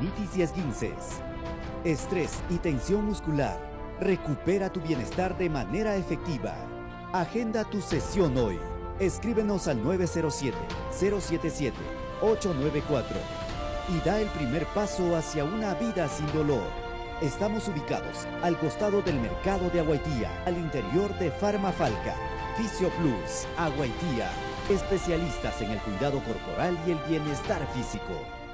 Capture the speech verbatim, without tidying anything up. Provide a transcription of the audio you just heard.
tendinitis y esguinces. Estrés y tensión muscular. Recupera tu bienestar de manera efectiva. Agenda tu sesión hoy. Escríbenos al nueve cero siete, cero siete siete, ocho nueve cuatro y da el primer paso hacia una vida sin dolor. Estamos ubicados al costado del mercado de Aguaitía, al interior de Farmafalca. Fisio Plus, Aguaitía, especialistas en el cuidado corporal y el bienestar físico.